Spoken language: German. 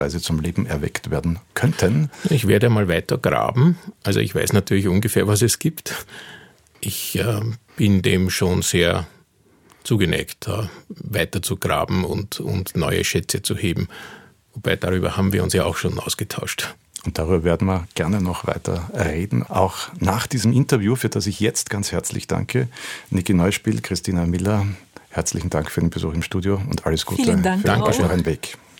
Weise zum Leben erweckt werden könnten? Ich werde mal weiter graben. Also ich weiß natürlich ungefähr, was es gibt. Ich bin dem schon sehr zugeneigt, weiter zu graben und neue Schätze zu heben. Wobei darüber haben wir uns ja auch schon ausgetauscht. Und darüber werden wir gerne noch weiter reden, auch nach diesem Interview, für das ich jetzt ganz herzlich danke. Niki Neuspiel, Christina Miller, herzlichen Dank für den Besuch im Studio und alles Gute Vielen Dank für euren Weg.